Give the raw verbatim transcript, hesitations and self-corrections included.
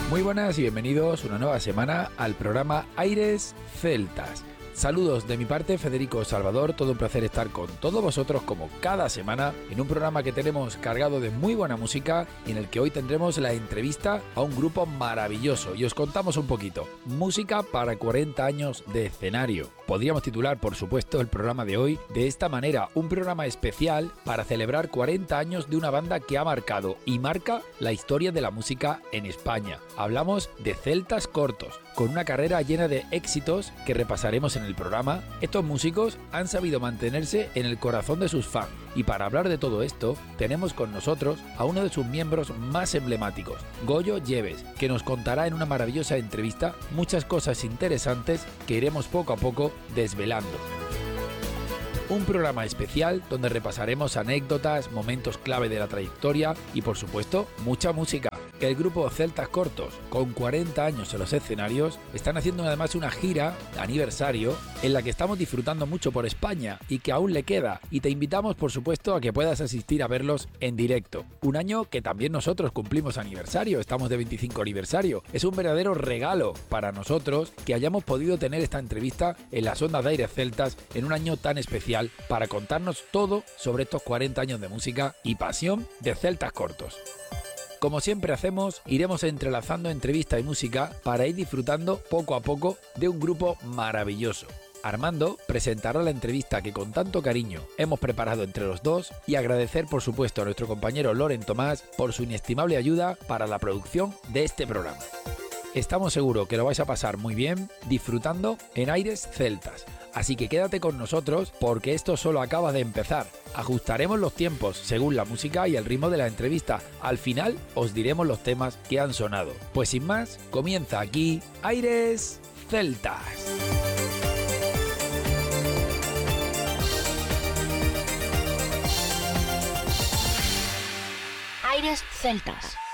Muy buenas y bienvenidos una nueva semana al programa Aires Celtas. Saludos de mi parte, Federico Salvador, todo un placer estar con todos vosotros como cada semana en un programa que tenemos cargado de muy buena música y en el que hoy tendremos la entrevista a un grupo maravilloso y os contamos un poquito. Música para cuarenta años de escenario. Podríamos titular, por supuesto, el programa de hoy de esta manera, un programa especial para celebrar cuarenta años de una banda que ha marcado y marca la historia de la música en España. Hablamos de Celtas Cortos, con una carrera llena de éxitos que repasaremos en el programa. Estos músicos han sabido mantenerse en el corazón de sus fans y para hablar de todo esto tenemos con nosotros a uno de sus miembros más emblemáticos, Goyo Lleves, que nos contará en una maravillosa entrevista muchas cosas interesantes que iremos poco a poco desvelando. Un programa especial donde repasaremos anécdotas, momentos clave de la trayectoria y por supuesto mucha música. El grupo Celtas Cortos, con cuarenta años en los escenarios, están haciendo además una gira de aniversario en la que estamos disfrutando mucho por España y que aún le queda, y te invitamos por supuesto a que puedas asistir a verlos en directo. Un año que también nosotros cumplimos aniversario, estamos de veinticinco aniversario. Es un verdadero regalo para nosotros que hayamos podido tener esta entrevista en las ondas de Aires Celtas en un año tan especial para contarnos todo sobre estos cuarenta años de música y pasión de Celtas Cortos. Como siempre hacemos, iremos entrelazando entrevista y música para ir disfrutando poco a poco de un grupo maravilloso. Armando presentará la entrevista que con tanto cariño hemos preparado entre los dos y agradecer por supuesto a nuestro compañero Loren Tomás por su inestimable ayuda para la producción de este programa. Estamos seguros que lo vais a pasar muy bien disfrutando en Aires Celtas. Así que quédate con nosotros porque esto solo acaba de empezar. Ajustaremos los tiempos según la música y el ritmo de la entrevista. Al final os diremos los temas que han sonado. Pues sin más, comienza aquí Aires Celtas. Aires Celtas.